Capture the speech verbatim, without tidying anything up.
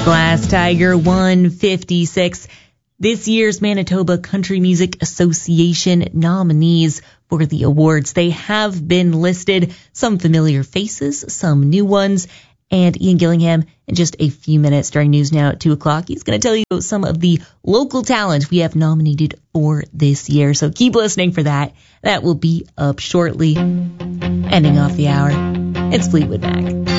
Glass Tiger one fifty-six. This year's Manitoba Country Music Association nominees for the awards. They have been listed, some familiar faces, some new ones, and Ian Gillingham in just a few minutes during News Now at two o'clock. He's going to tell you some of the local talent we have nominated for this year. So keep listening for that. That will be up shortly. Ending off the hour, it's Fleetwood Mac.